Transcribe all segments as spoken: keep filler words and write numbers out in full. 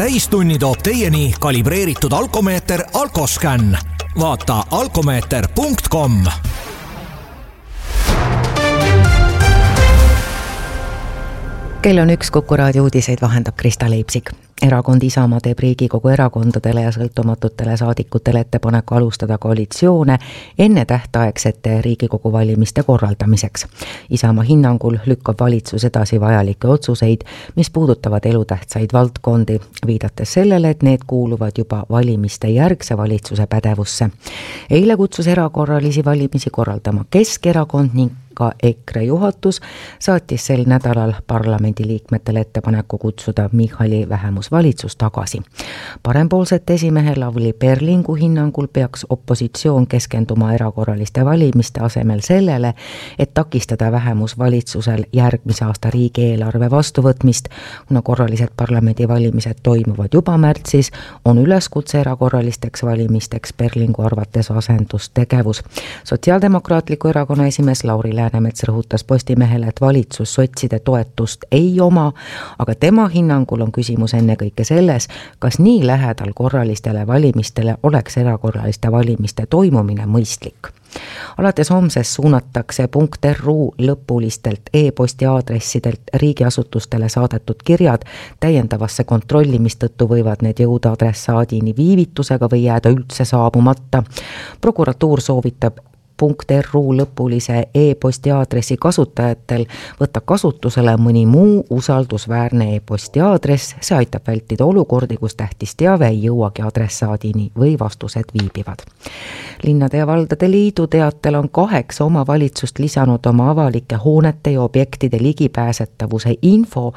täistunni toob teieni kalibreeritud alkomeeter Alkoscan. Vaata alkomeeter punkt com. Kell on üks Kuku raadio uudiseid vahendab Krista Leipsik. Erakond Isamaa teeb Riigikogu erakondadele ja sõltumatutele saadikutele ettepaneku alustada koalitsioone enne tähtaegsete Riigikogu valimiste korraldamiseks. Isamaa hinnangul lükkab valitsus edasi vajalikke otsuseid, mis puudutavad elutähtsaid valdkondi, viidates sellele, et need kuuluvad juba valimiste järgse valitsuse pädevusse. Eile kutsus erakorralisi valimisi korraldama Keskerakond ning ka EKRE juhatus saatis sel nädalal parlamendi liikmetele ettepaneku kutsuda Michali vähemusvalitsus tagasi. Parempoolsete esimehe Lavly Perlingu hinnangul peaks opositsioon keskenduma erakorraliste valimiste asemel sellele, et takistada vähemusvalitsusel järgmise aasta riigieelarve vastuvõtmist. Kuna korralised parlamendivalimised toimuvad juba märtsis, on üleskutse erakorralisteks valimisteks Perlingu arvates asendustegevus. Sotsiaaldemokraatliku erakonna esimees Lauri Läänemets rõhutas Postimehele, et valitsus sotside toetust ei oma, aga tema hinnangul on küsimus ennekõike selles, kas nii lähedal korralistele valimistele oleks erakorraliste valimiste toimumine mõistlik. Alates homsest suunatakse .ru lõpulistelt e-posti aadressidelt riigiasutustele saadetud kirjad täiendavasse kontrolli, mistõttu võivad need jõuda adressaadini viivitusega või jääda üldse saabumata. Prokuratuur soovitab .ru lõpulise e-posti aadressi kasutajatel võtta kasutusele mõni muu usaldusväärne e-posti aadress. See aitab vältida olukordi, kus tähtis teave ei jõuagi adressaadini või vastused viibivad. Linnade ja valdade liidu teatel on kaheksa omavalitsust lisanud oma avalike hoonete ja objektide ligipääsetavuse info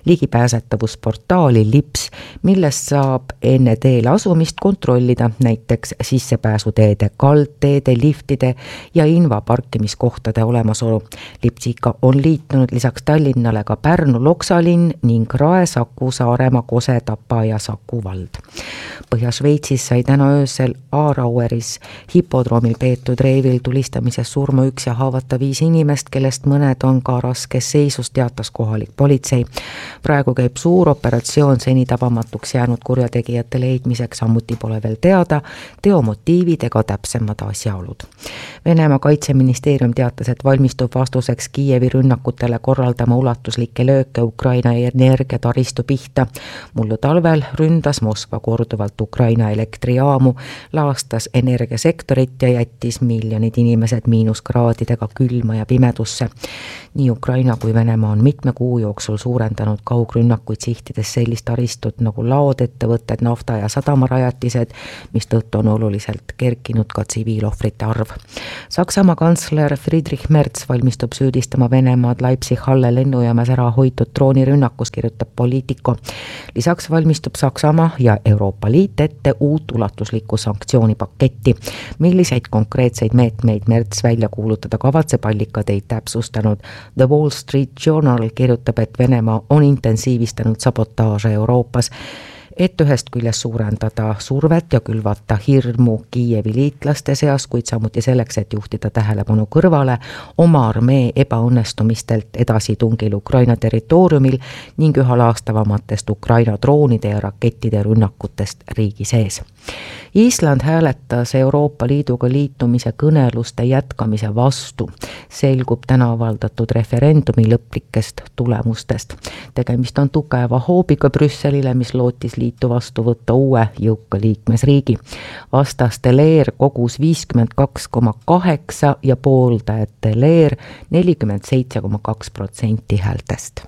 ligipääsetavusportaali Lips, millest saab enne teele asumist kontrollida näiteks sissepääsuteede, kaldteede, liftide ja inva parkimiskohtade olemasolu. Lipsiga on liitunud lisaks Tallinnale ka Pärnu Loksalinn ning Rae, Saku, Saaremaa, Kose, Tapa ja Saku vald. Põhja-Šveitsis sai täna öösel Aaraueris hipodroomil peetud reivil tulistamises surma üks ja haavata viis inimest, kellest mõned on ka raskes seisus, teatas kohalik politsei. Praegu käib suur operatsioon seni tabamatuks jäänud kurjategijate leidmiseks, ammuti pole veel teada teo motiivid ega täpsemad asjaolud. Venemaa kaitseministeerium teatas, et valmistub vastuseks Kiievi rünnakutele korraldama ulatuslikke lööke Ukraina energiataristu pihta. Mullu talvel ründas Moskva korduvalt Ukraina elektrijaamu, laastas energiasektorit ja jättis miljonid inimesed miinuskraadidega külma ja pimedusse. Nii Ukraina kui Venemaa on mitme kuu jooksul suurendanud kaugrünnakuid sihtides sellist taristut nagu laodettevõtted, nafta- ja sadamarajatised, mis tõttu on oluliselt kerkinud ka tsiviilohvrite arv. Saksamaa kantsler Friedrich Merz valmistub süüdistama Venemaad Leipzig-Halle lennujaamas ära hoitud droonirünnakus, kirjutab Politico. Lisaks valmistub Saksamaa ja Euroopa Liit ette uut ulatuslikku sanktsioonipaketti. Milliseid konkreetseid meetmeid Merz välja kuulutada kavatseb, allikad ei täpsustanud. The Wall Street Journal kirjutab, et Venemaa on intensiivistanud sabotaaže Euroopas, et ühest küljest suurendada survet ja külvata hirmu Kiievi liitlaste seas, kuid samuti selleks, et juhtida tähelepanu kõrvale oma armee ebaõnnestumistelt edasitungil Ukraina territooriumil ning üha laastavamatest Ukraina droonide ja rakettide rünnakutest riigi sees. Island hääletas Euroopa Liiduga liitumise kõneluste jätkamise vastu. Selgub täna avaldatud referendumi lõplikest tulemustest. Tegemist on tugeva hoobiga Brüsselile, mis lootis liitu vastu võtta uue jõuka liikmesriigi. Vastaste leer kogus viiskümmend kaks koma kaheksa ja pooldajate leer nelikümmend seitse koma kaks protsenti häältest.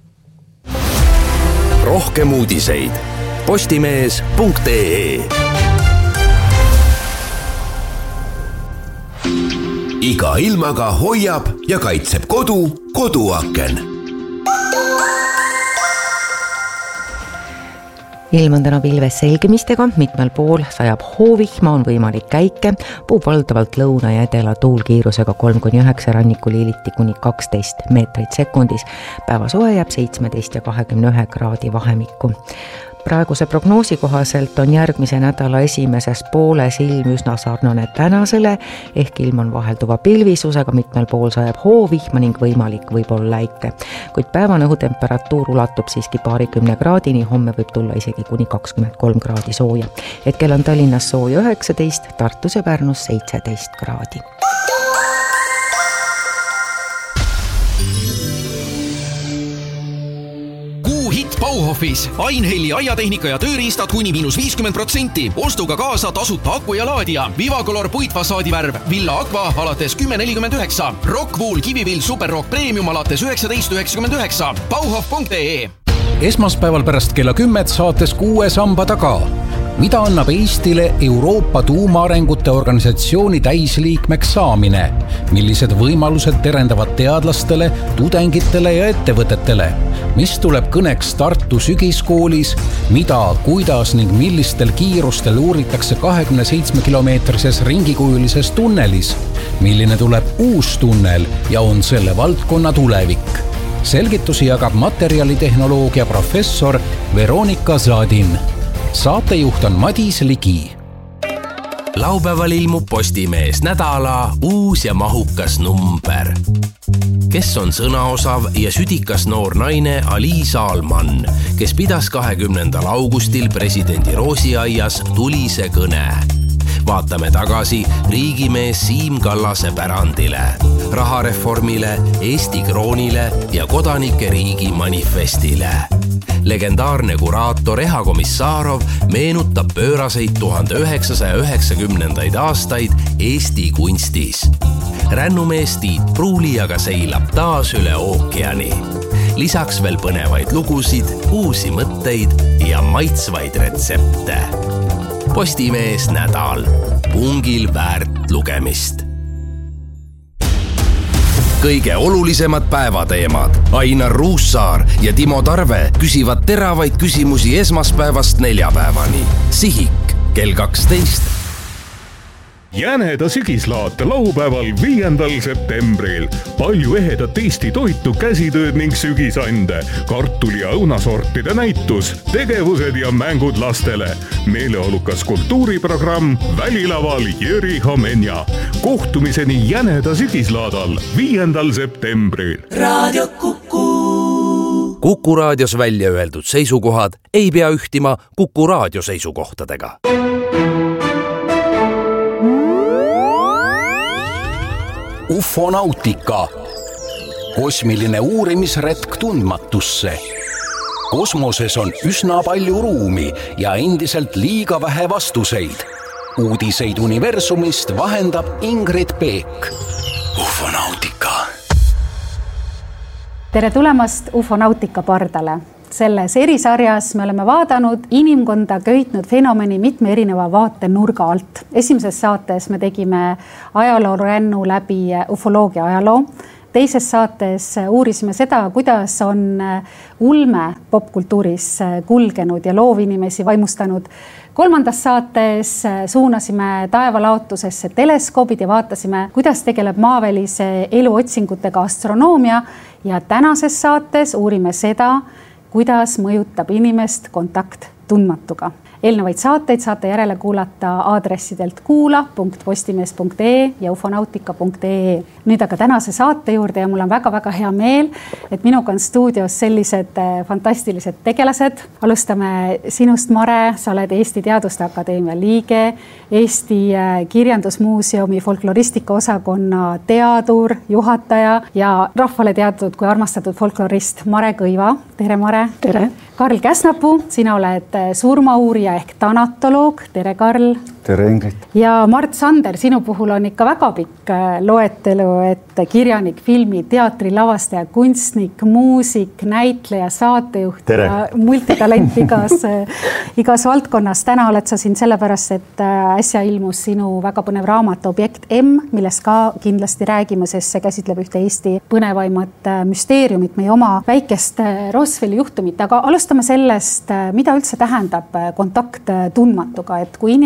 Rohkem uudiseid postimees punkt ee. Iga ilmaga hoiab ja kaitseb kodu koduaken. Ilm on täna pilves selgimistega, mitmel pool sajab hoovihma, on võimalik käike, puhub valdavalt lõuna ja edela tuulkiirusega kolm kuni üheksa, rannikul hiiliti kuni kaksteist meetrit sekundis. Päeva soe jääb seitsmeteist ja kahekümne ühe kraadi vahemikku. praeguse prognoosi kohaselt on järgmise nädala esimeses pooles ilm üsna sarnane tänasele, ehk ilm on vahelduva pilvisusega, mitmel pool sajab hoovihma ning võimalik võib olla läike. Kuid päevane õhutemperatuur ulatub siiski paarikümne kraadini, homme võib tulla isegi kuni kakskümmend kolm kraadi sooja. Hetkel on Tallinnas sooja üheksateist, Tartus ja Pärnus seitseteist kraadi. Bauhofis Ainhelli aiatehnika ja tööriistad kuni miinus viiskümmend protsenti. Ostuga kaasa tasuta aku ja laadija. Vivacolor puitfasaadivärv Villa Aqua alates kümme nelikümmend üheksa. Rockwool kivivill Superrock Premium alates üheksateist üheksakümmend üheksa. Bauhof punkt ee. Esmaspäeval pärast kella kümmet saates kuue samba taga. Mida annab Eestile Euroopa tuumaarengute organisatsiooni täisliikmeks saamine? Millised võimalused terendavad teadlastele, tudengitele ja ettevõtetele? Mis tuleb kõneks Tartu sügiskoolis? Mida, kuidas ning millistel kiirustel uuritakse kahekümne seitsme kilomeetrises ringikujulises tunnelis? Milline tuleb uus tunnel ja on selle valdkonna tulevik? Selgitusi jagab materjalitehnoloogia professor Veronika Zadin. Saatejuht on Madis Ligi. Laupäeval ilmub Postimees nädala uus ja mahukas number. Kes on sõnaosav ja südikas noor naine Ali Saalman, kes pidas kahekümnendal augustil presidendi Roosiaias tulise kõne. Vaatame tagasi riigimees Siim Kallase pärandile, rahareformile, Eesti kroonile ja kodanike riigi manifestile. Legendaarne kuraator Eha Komissarov meenutab pööraseid tuhande üheksasaja üheksakümnendaid aastaid Eesti kunstis. Rännumees Tiit Pruuli aga seilab taas üle ookeani. Lisaks veel põnevaid lugusid, uusi mõtteid ja maitsvaid retsepte. Postimees nädal. Pungil väärt lugemist. Kõige olulisemad päevateemad. Ainar Ruussaar ja Timo Tarve küsivad teravaid küsimusi esmaspäevast neljapäevani. Sihik kell kaksteist. Jäneda sügislaat laupäeval viiendal septembril. Palju ehedat Eesti toitu, käsitööd ning sügisande, kartuli ja õunasortide näitus, tegevused ja mängud lastele. Meeleolukas kultuuriprogramm Välilaval Jüri Homenja. Kohtumiseni Jäneda sügislaadal viiendal septembril. Raadio Kuku. Kuku raadios välja öeldud seisukohad ei pea ühtima Kuku raadio seisukohtadega. Ufonautika. Kosmiline uurimisretk tundmatusse. Kosmoses on üsna palju ruumi ja endiselt liiga vähe vastuseid. Uudiseid universumist vahendab Ingrid Peek. Ufonautika. Tere tulemast Ufonautika pardale. Selles erisarjas me oleme vaadanud inimkonda köitnud fenomeni mitme erineva vaate nurga alt. Esimeses saates me tegime ajaloorännu läbi ufoloogia ajaloo. Teises saates uurisime seda, kuidas on ulme popkultuuris kulgenud ja loovinimesi vaimustanud. Kolmandas saates suunasime taevalaotusesse teleskoobid ja vaatasime, kuidas tegeleb maavälise elu otsingutega astronoomia. Ja tänases saates uurime seda, kuidas mõjutab inimest kontakt tundmatuga. Eelnevaid saateid saate järele kuulata aadressidelt kuula punkt postimees punkt ee ja ufonautika punkt ee. Nüüd aga tänase saate juurde ja mul on väga-väga hea meel, et minuga on stuudios sellised fantastilised tegelased. Alustame sinust, Mare, sa oled Eesti Teaduste Akadeemia liige, Eesti Kirjandusmuuseumi folkloristika osakonna teadur, juhataja ja rahvale teatud kui armastatud folklorist Mare Kõiva. Tere, Mare! Tere! Karl Käsnapuu, sina oled surmauurija ehk tanatoloog. Tere, Karl! Tere, Ingrid! Ja Mart Sander, sinu puhul on ikka väga pikk loetelu, et kirjanik, filmi, teatri, lavastaja, kunstnik, muusik, näitleja, saatejuht Tere. Ja multitalent igas, igas valdkonnas. Täna oled sa siin sellepärast, et äsja ilmus sinu väga põnev raamat Objekt M, millest ka kindlasti räägime, sest see käsitleb ühte Eesti põnevaimat müsteeriumit, meie oma väikest Roswelli juhtumit. Aga alustame sellest, mida üldse tähendab kontakt tundmatuga, et kui inimene on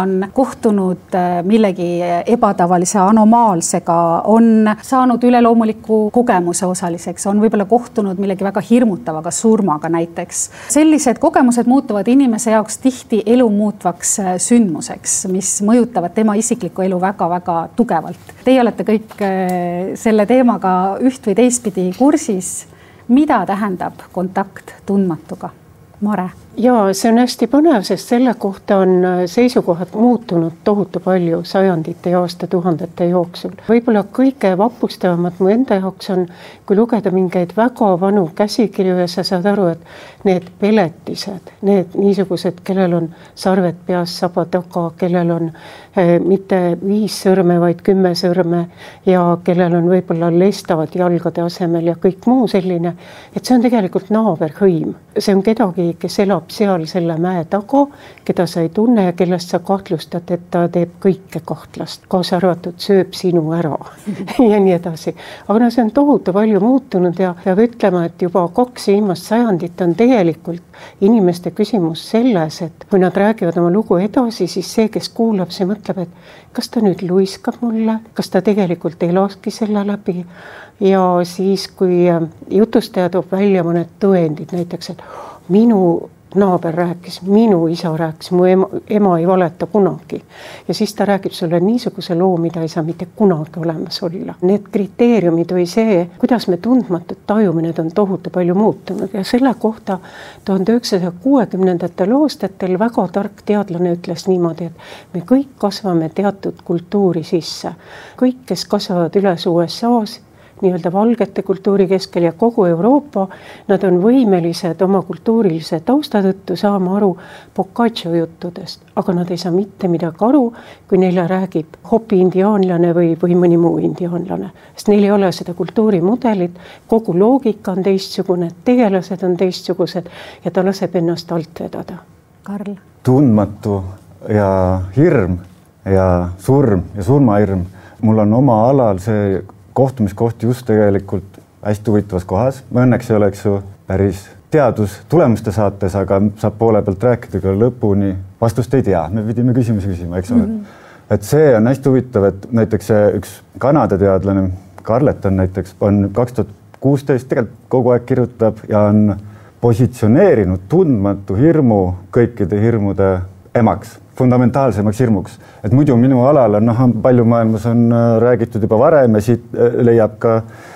on kohtunud millegi ebatavalise anomaalsega, on saanud üleloomuliku kogemuse osaliseks, on võib-olla kohtunud millegi väga hirmutavaga, surmaga näiteks. Sellised kogemused muutuvad inimese jaoks tihti elu muutvaks sündmuseks, mis mõjutavad tema isiklikku elu väga-väga tugevalt. Teie olete kõik selle teemaga üht või teistpidi kursis. Mida tähendab kontakt tundmatuga? Mare? Jaa, see on hästi põnev, sest selle kohta on seisukohad muutunud tohutu palju sajandite ja aastatuhandete jooksul. Võib-olla kõige vapustavamad mu enda jaoks on, kui lugeda mingeid väga vanu käsikirju ja sa saad aru, et need peletised, need niisugused, kellel on sarved peas saba taga, kellel on eh, mitte viis sõrme, vaid kümme sõrme ja kellel on võib-olla lestavad jalgade asemel ja kõik muu selline, et see on tegelikult naaberhõim. See on kedagi, kes elab seal selle mäe taga, keda sa ei tunne ja kellest sa kahtlustad, et ta teeb kõike kahtlast, kaasa arvatud sööb sinu ära ja nii edasi. Aga no see on tohutu palju muutunud ja peab ütlema, et juba kaks viimast sajandit on tegelikult inimeste küsimus selles, et kui nad räägivad oma lugu edasi, siis see, kes kuulab, see mõtleb, et kas ta nüüd luiskab mulle, kas ta tegelikult elaski selle läbi. Ja siis, kui jutustaja toob välja mõned tõendid, näiteks, et minu naaber rääkis, minu isa rääkis, mu ema, ema ei valeta kunagi. Ja siis ta räägib sulle niisuguse loo, mida ei saa mitte kunagi olemas olla. Need kriteeriumid või see, kuidas me tundmatut tajume, need on tohutu palju muutunud. Ja selle kohta tuhande üheksasaja kuuekümnendatel aastatel väga tark teadlane ütles niimoodi, et me kõik kasvame teatud kultuuri sisse. Kõik, kes kasvavad üles U S A-s, nii-öelda valgete kultuuri keskel ja kogu Euroopa, nad on võimelised oma kultuurilise tausta tõttu saama aru Boccaccio juttudest, aga nad ei saa mitte midagi aru, kui neile räägib hopi indiaanlane või, või mõni muu indiaanlane. Sest neil ei ole seda kultuurimudelit, kogu loogika on teistsugune, tegelased on teistsugused ja ta laseb ennast alt vedada. Karl? Tundmatu ja hirm ja surm ja surmahirm. Mul on oma alal see kohtumiskoht just tegelikult hästi huvitavas kohas. Ma õnneks ei oleks ju päris teadus tulemuste saates, aga saab poole pealt rääkida ka lõpuni. Vastust ei tea, me pidime küsimusi küsima, eks ole. Mm-hmm. Et see on hästi huvitav, et näiteks üks Kanada teadlane, Carleton näiteks, on kaks tuhat kuusteist tegelikult kogu aeg kirjutab ja on positsioneerinud tundmatu hirmu kõikide hirmude emaks, fundamentaalsemaks hirmuks. Et muidu minu alal on, noh, palju maailmas on räägitud juba varem ja siit leiab ka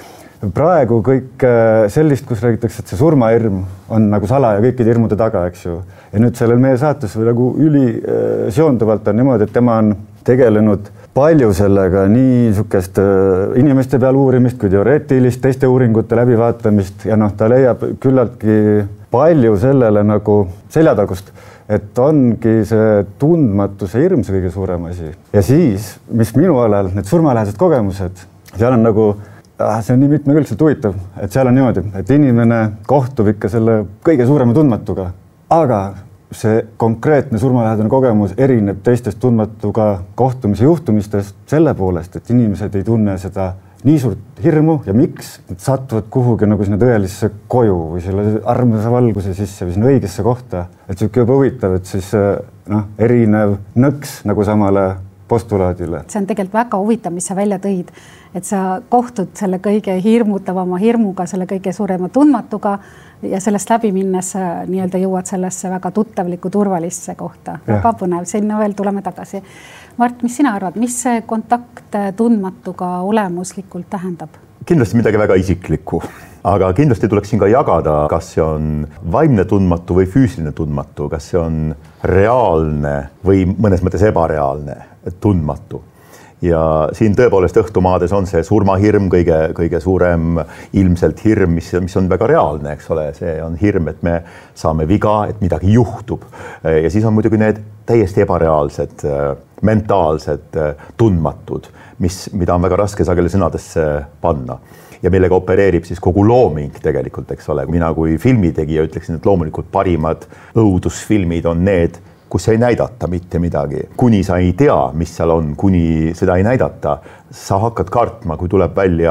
praegu kõik sellist, kus räägitakse, et see surmahirm on nagu salaja kõikide hirmude taga, eks ju. Ja nüüd sellel meie saates või nagu üli seonduvalt on niimoodi, et tema on tegelenud palju sellega, nii sukest inimeste peal uurimist kui teoreetilist, teiste uuringute läbivaatamist ja noh, ta leiab küllaltki palju sellele nagu seljatagust, et ongi see tundmatuse hirm see kõige suurem asi. Ja siis, mis minu alal, need surmalähedased kogemused, seal on nagu, see on nii mitmekülgselt huvitav, et seal on niimoodi, et inimene kohtub ikka selle kõige suurema tundmatuga, aga see konkreetne surmalähedane kogemus erineb teistest tundmatuga kohtumise juhtumistest selle poolest, et inimesed ei tunne seda nii suurt hirmu ja miks nad satuvad kuhugi nagu sinna tõelisse koju või selle armsa valguse sisse või sinna õigesse kohta. Et see on juba huvitav, et siis noh, erinev nõks nagu samale postulaadile. See on tegelikult väga huvitav, mis sa välja tõid, et sa kohtud selle kõige hirmutavama hirmuga, selle kõige suurema tundmatuga ja sellest läbi minnes nii-öelda jõuad sellesse väga tuttavliku turvalisse kohta. Väga põnev, sinna veel tuleme tagasi. Mart, mis sina arvad, mis see kontakt tundmatuga olemuslikult tähendab? Kindlasti midagi väga isiklikku, aga kindlasti tuleks siin ka jagada, kas see on vaimne tundmatu või füüsiline tundmatu, kas see on reaalne või mõnes mõttes ebareaalne tundmatu. Ja siin tõepoolest õhtumaades on see surmahirm kõige, kõige suurem ilmselt hirm, mis, mis on väga reaalne, eks ole. See on hirm, et me saame viga, et midagi juhtub. Ja siis on muidugi need täiesti ebareaalsed, mentaalsed tundmatud, mis, mida on väga raske sageli sõnadesse panna. Ja millega opereerib siis kogu looming tegelikult, eks ole. Mina kui filmitegija ütleksin, et loomulikult parimad õudusfilmid on need, kus ei näidata mitte midagi. Kuni sa ei tea, mis seal on, kuni seda ei näidata, sa hakkad kartma, kui tuleb välja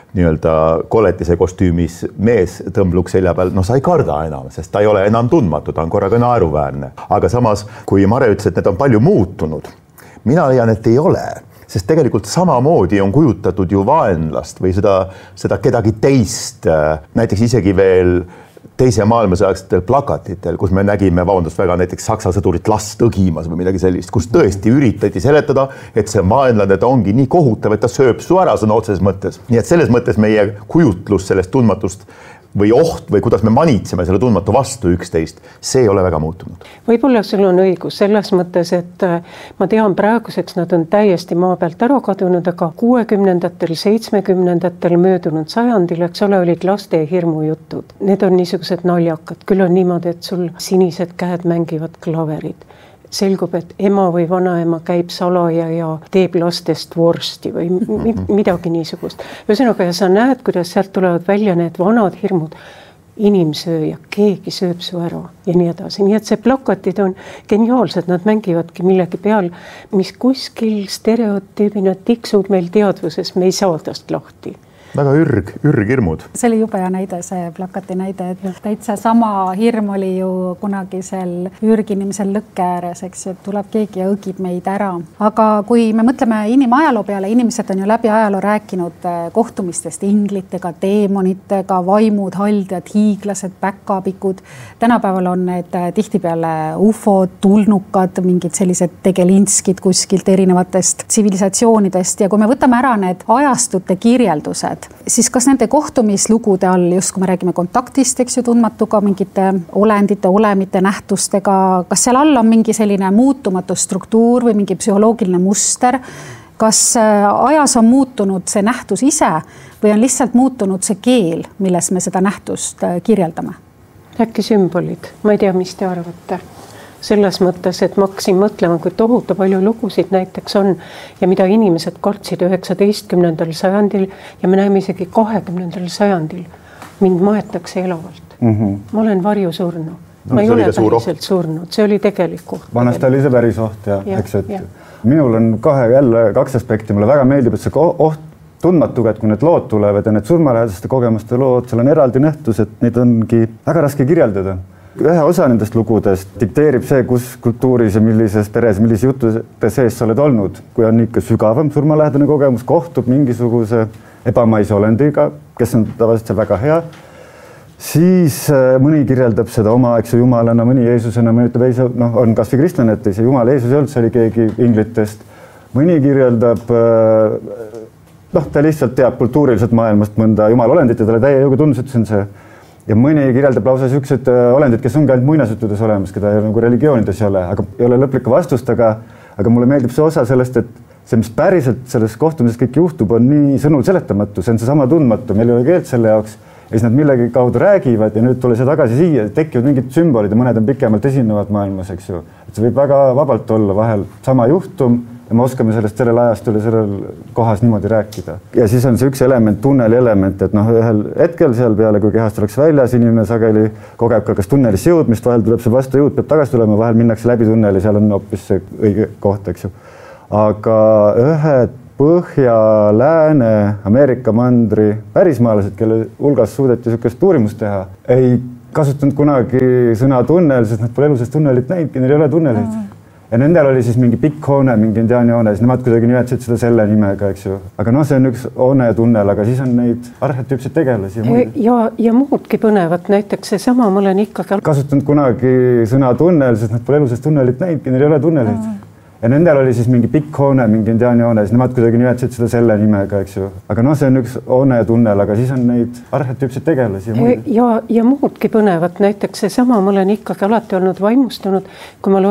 nii-öelda koletise kostüümis mees tõmbluks selja peal, no sa ei karda enam, sest ta ei ole enam tundmatu, ta on korraga naeruväärne. Aga samas, kui Mare ütles, et need on palju muutunud, mina leian, et ei ole. Sest tegelikult samamoodi on kujutatud ju vaenlast või seda, seda kedagi teist, näiteks isegi veel teise maailmasõjaksetel plakatitel, kus me nägime, vabandust väga, näiteks saksa sõdurit last õgimas või midagi sellist, kus tõesti üritati seletada, et see maailmane ta ongi nii kohutav, et ta sööb su ära sõna otseses mõttes. Nii et selles mõttes meie kujutlus sellest tundmatust või oht või kuidas me manitseme selle tundmatu vastu üksteist, see ei ole väga muutunud. Võib-olla sul on õigus selles mõttes, et ma tean praeguseks nad on täiesti maa pealt ära kadunud, aga kuuekümnendatel, seitsmekümnendatel möödunud sajandil, eks ole, olid laste hirmujutud. Need on niisugused naljakad, küll on niimoodi, et sul sinised käed mängivad klaverid. Selgub, et ema või vanaema käib salaja ja teeb lastest vorsti või midagi niisugust. Ühesõnaga, ja sa näed, kuidas sealt tulevad välja need vanad hirmud, inimsööja, keegi sööb su ära ja nii edasi. Nii et see plakatid on geniaalsed, nad mängivadki millegi peal, mis kuskil stereotüübina tiksub meil teadvuses, me ei saa tast lahti. Väga ürg, ürghirmud. See oli jube näide, see plakati näide, et täitsa sama hirm oli ju kunagisel ürginimesel lõkke ääres, eks ju, et tuleb keegi ja õgib meid ära. Aga kui me mõtleme inimajaloo peale, inimesed on ju läbi ajaloo rääkinud kohtumistest inglitega, teemonitega, vaimud, haldjad, hiiglased, päkapikud. Tänapäeval on need tihtipeale ufod, tulnukad, mingid sellised tegelinskid kuskilt erinevatest tsivilisatsioonidest. Ja kui me võtame ära need ajastute kirjeldused, siis kas nende kohtumislugude all, just kui me räägime kontaktist, eks ju, tundmatuga, mingite olendite, olemite, nähtustega, kas seal all on mingi selline muutumatu struktuur või mingi psühholoogiline muster? Kas ajas on muutunud see nähtus ise või on lihtsalt muutunud see keel, milles me seda nähtust kirjeldame? Äkki sümbolid, ma ei tea, mis te arvate. Selles mõttes, et ma hakkasin mõtlema, kui tohuta palju lugusid näiteks on ja mida inimesed kartsid üheksateistkümnendal sajandil ja me näeme isegi kahekümnendal sajandil. Mind maetakse elavalt. Mm-hmm. Ma olen varjusurnu. No, ma ei ole päriselt surnud. See oli tegelik koht. Vanasti oli see päris oht ja, ja eks, et ja. Minul on kahe jälle kaks aspekti. Mulle väga meeldib, et see oht tundmatuga, et kui need lood tulevad ja need surmalähedaste kogemuste lood, seal on eraldi nähtus, et neid ongi väga raske kirjeldada. Ühe osa nendest lugudest dikteerib see, kus kultuuris ja millises peres, millise juttude sees sa oled olnud. Kui on ikka sügavam surmalähedane kogemus, kohtub mingisuguse ebamaise olendiga, kes on tavaliselt seal väga hea, siis mõni kirjeldab seda oma, eks ju, jumalana, mõni Jeesusena, mõni ütleb, ei, see no, on kas või kristlane, et see jumal Jeesus ei olnud, see oli keegi inglitest. Mõni kirjeldab, noh, ta lihtsalt teab kultuuriliselt maailmast mõnda jumala olendit ja talle täie jõuga tundus, et see on see. Ja mõni kirjeldab lausa siuksed olendid, kes ongi ainult muinasjuttudes olemas, keda ei ole nagu religioonides ei ole, aga ei ole lõplikku vastust, aga, aga mulle meeldib see osa sellest, et see, mis päriselt selles kohtumises kõik juhtub, on nii sõnul seletamatu, see on see sama tundmatu, meil ei ole keelt selle jaoks ja siis nad millegi kaudu räägivad ja nüüd tule see tagasi siia, tekivad mingid sümbolid ja mõned on pikemalt esinevad maailmas, eks ju. Et see võib väga vabalt olla vahel sama juhtum ja me oskame sellest sellel ajastul ja sellel kohas niimoodi rääkida. Ja siis on see üks element, tunneli element, et noh, ühel hetkel seal peale, kui kehast oleks väljas, inimene sageli kogeb ka kas tunnelisse jõudmist, vahel tuleb see vastu jõud, peab tagasi tulema, vahel minnakse läbi tunneli, seal on hoopis see õige koht, eks ju. Aga ühed Põhja, Lääne, Ameerika mandri pärismaalased, kelle hulgas suudeti niisugust uurimust teha, ei kasutanud kunagi sõna tunnel, sest nad pole elusest tunnelit näidki, neil ei ole tunnelid. Mm. Ja nendel oli siis mingi pikk hoone, mingi indiaani hoone, siis nemad kuidagi nimetasid seda selle nimega, eks ju. Aga noh, see on üks hoone tunnel, aga siis on neid arhetüüpseid tegelasi. Ja, ja, ja muudki põnevat, näiteks see sama ma olen ikkagi kasutanud kunagi sõna tunnel, sest nad pole elusest tunnelit näidki, neil ei ole tunnelid. Mm. Ja nendel oli siis mingi pikk hoone, mingi indiaani hoone, siis nemad kuidagi nimetasid seda selle nimega, eks ju. Aga noh, see on üks hoone tunnel, aga siis on neid arhetüüpseid tegelasi. Ja, ja, ja muudki põnevat, näiteks see sama ma olen ikkagi alati olnud vaimustunud, kui ma